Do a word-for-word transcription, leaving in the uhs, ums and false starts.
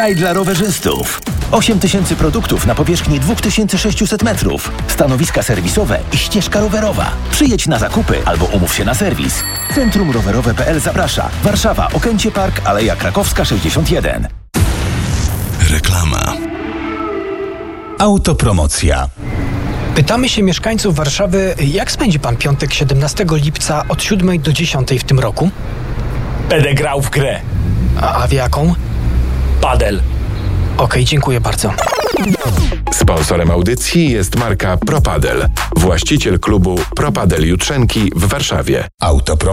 Raj dla rowerzystów. osiem tysięcy produktów na powierzchni dwa tysiące sześćset metrów. Stanowiska serwisowe i ścieżka rowerowa. Przyjedź na zakupy albo umów się na serwis. Centrum Rowerowe kropka p l zaprasza. Warszawa, Okęcie Park, Aleja Krakowska sześćdziesiąt jeden. Reklama. Autopromocja. Pytamy się mieszkańców Warszawy, jak spędzi pan piątek siedemnastego lipca od siódmej do dziesiątej w tym roku? Będę grał w grę. A, a w jaką? Padel. Okej, dziękuję bardzo. Sponsorem audycji jest marka Propadel, właściciel klubu Propadel Jutrzenki w Warszawie. Autopromocja.